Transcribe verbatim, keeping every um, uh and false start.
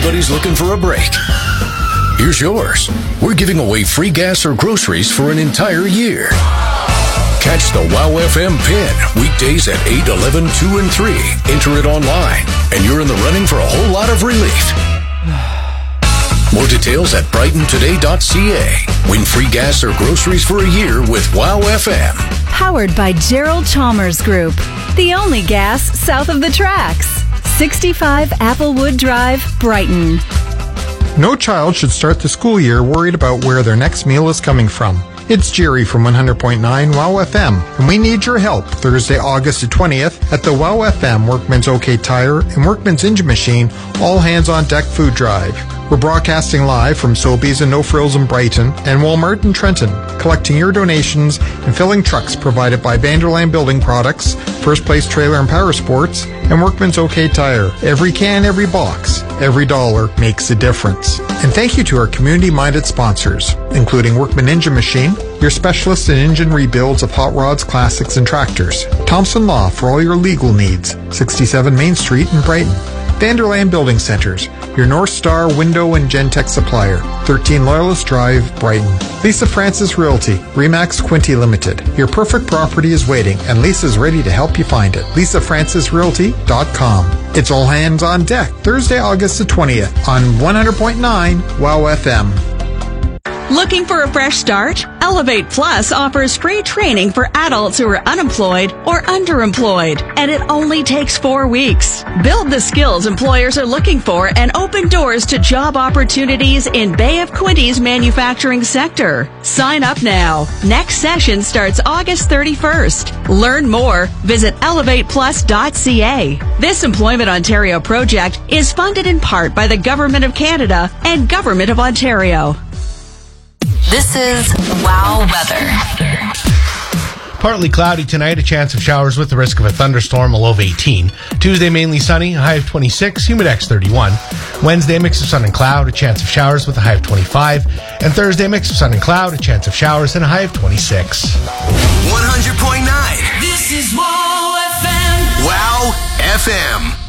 everybody's looking for a break. Here's yours. We're giving away free gas or groceries for an entire year. Catch the Wow F M Pin weekdays at eight, eleven, two, and three. Enter it online, and you're in the running for a whole lot of relief. More details at brighton today dot c a. Win free gas or groceries for a year with Wow F M. Powered by Gerald Chalmers Group. The only gas south of the tracks. sixty-five Applewood Drive, Brighton. No child should start the school year worried about where their next meal is coming from. It's Jerry from one hundred point nine Wow F M, and we need your help Thursday, August the twentieth at the Wow F M Workman's OK Tire and Workman's Engine Machine All Hands on Deck Food Drive. We're broadcasting live from Sobeys and No Frills in Brighton and Walmart in Trenton, collecting your donations and filling trucks provided by Vanderland Building Products, First Place Trailer and Power Sports, and Workman's OK Tire. Every can, every box, every dollar makes a difference. And thank you to our community-minded sponsors, including Workman Engine Machine, your specialist in engine rebuilds of hot rods, classics, and tractors. Thompson Law for all your legal needs, sixty-seven Main Street in Brighton. Vanderland Building Centers, your North Star window and Gentech supplier, thirteen Loyalist Drive, Brighton. Lisa Francis Realty, Remax Quinty Limited. Your perfect property is waiting, and Lisa's ready to help you find it. lisa francis realty dot com. It's All Hands on Deck, Thursday, August the twentieth on one hundred point nine Wow F M. Looking for a fresh start? Elevate Plus offers free training for adults who are unemployed or underemployed, and it only takes four weeks. Build the skills employers are looking for and open doors to job opportunities in Bay of Quinty's manufacturing sector. Sign up now. Next session starts August thirty-first. Learn more. Visit elevate plus dot c a. This Employment Ontario project is funded in part by the Government of Canada and Government of Ontario. This is Wow Weather. Partly cloudy tonight, a chance of showers with the risk of a thunderstorm, a low of eighteen. Tuesday, mainly sunny, a high of twenty-six, humidex thirty-one. Wednesday, mix of sun and cloud, a chance of showers with a high of twenty-five. And Thursday, mix of sun and cloud, a chance of showers and a high of twenty-six. one hundred point nine. This is Wow F M. Wow F M.